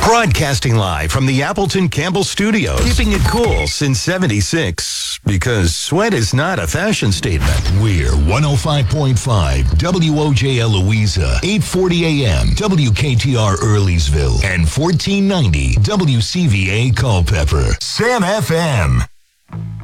Broadcasting live from the Appleton Campbell Studios. Keeping it cool since 76. Because sweat is not a fashion statement. We're 105.5 WOJL Louisa, 840 AM, WKTR Earlysville, and 1490 WCVA Culpeper. Sam FM.